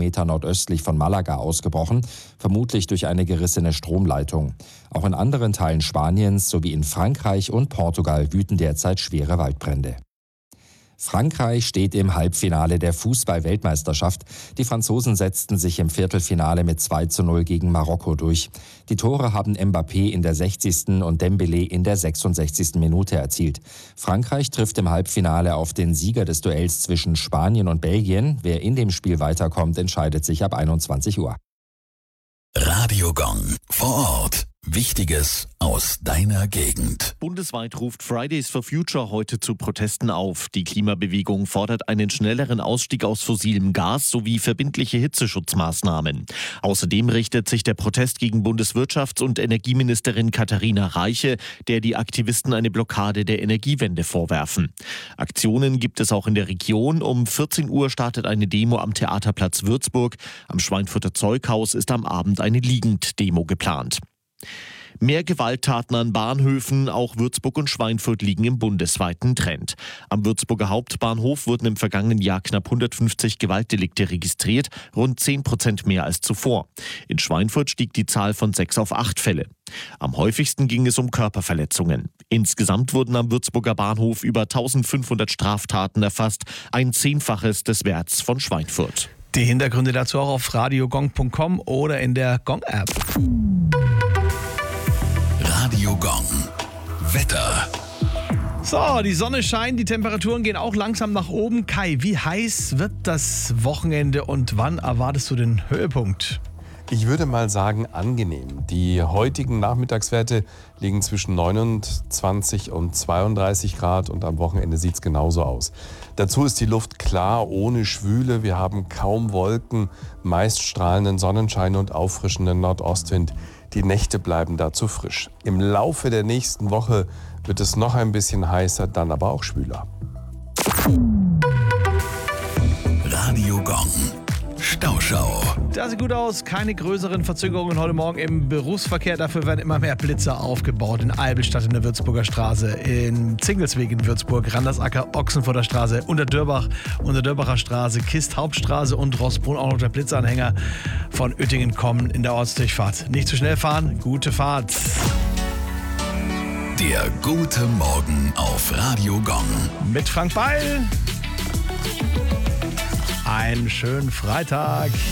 Kilometer nordöstlich von Malaga ausgebrochen, vermutlich durch eine gerissene Stromleitung. Auch in anderen Teilen Spaniens sowie in Frankreich und Portugal wüten derzeit schwere Waldbrände. Frankreich steht im Halbfinale der Fußball-Weltmeisterschaft. Die Franzosen setzten sich im Viertelfinale mit 2:0 gegen Marokko durch. Die Tore haben Mbappé in der 60. und Dembélé in der 66. Minute erzielt. Frankreich trifft im Halbfinale auf den Sieger des Duells zwischen Spanien und Belgien. Wer in dem Spiel weiterkommt, entscheidet sich ab 21 Uhr. Radio Gong vor Ort. Wichtiges aus deiner Gegend. Bundesweit ruft Fridays for Future heute zu Protesten auf. Die Klimabewegung fordert einen schnelleren Ausstieg aus fossilem Gas sowie verbindliche Hitzeschutzmaßnahmen. Außerdem richtet sich der Protest gegen Bundeswirtschafts- und Energieministerin Katharina Reiche, der die Aktivisten eine Blockade der Energiewende vorwerfen. Aktionen gibt es auch in der Region. Um 14 Uhr startet eine Demo am Theaterplatz Würzburg. Am Schweinfurter Zeughaus ist am Abend eine Liegend-Demo geplant. Mehr Gewalttaten an Bahnhöfen, auch Würzburg und Schweinfurt liegen im bundesweiten Trend. Am Würzburger Hauptbahnhof wurden im vergangenen Jahr knapp 150 Gewaltdelikte registriert, rund 10% mehr als zuvor. In Schweinfurt stieg die Zahl von 6 auf 8 Fälle. Am häufigsten ging es um Körperverletzungen. Insgesamt wurden am Würzburger Bahnhof über 1500 Straftaten erfasst, ein Zehnfaches des Werts von Schweinfurt. Die Hintergründe dazu auch auf radiogong.com oder in der Gong-App. Radio Gong. Wetter. So, die Sonne scheint, die Temperaturen gehen auch langsam nach oben. Kai, wie heiß wird das Wochenende und wann erwartest du den Höhepunkt? Ich würde mal sagen angenehm. Die heutigen Nachmittagswerte liegen zwischen 29 und 32 Grad und am Wochenende sieht es genauso aus. Dazu ist die Luft klar, ohne Schwüle. Wir haben kaum Wolken, meist strahlenden Sonnenschein und auffrischenden Nordostwind. Die Nächte bleiben dazu frisch. Im Laufe der nächsten Woche wird es noch ein bisschen heißer, dann aber auch schwüler. Radio Gong. Stauschau. Das sieht gut aus. Keine größeren Verzögerungen heute Morgen im Berufsverkehr. Dafür werden immer mehr Blitzer aufgebaut. In Albelstadt in der Würzburger Straße, in Zingelsweg in Würzburg, Randersacker, Ochsenfurter Straße, Unterdörbacher Straße, Kist Hauptstraße und Rossbrunn. Auch noch der Blitzanhänger von Uettingen kommen in der Ortsdurchfahrt. Nicht zu schnell fahren, gute Fahrt. Der gute Morgen auf Radio Gong. Mit Frank Beil. Einen schönen Freitag.